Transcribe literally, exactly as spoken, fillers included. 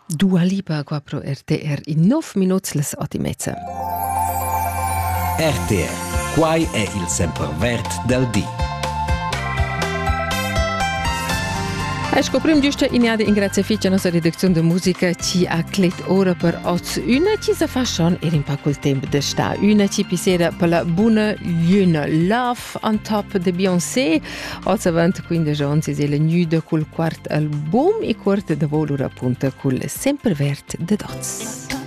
Dua Lipa qua pro R T R in nov minuts las ottimezza. R T R, quai è il sempervert del dì. E scoprim giusto in iade in grazie fitcha nostra redazione di musica ci ha clet ora per oz una ci sa fa schon er in pa col tempo de sta una ci pisera per la buona luna Love on Top de Beyoncé oz avant quindi giorni si la nuda col quart album e quart de volura appunto col sempervert de dots.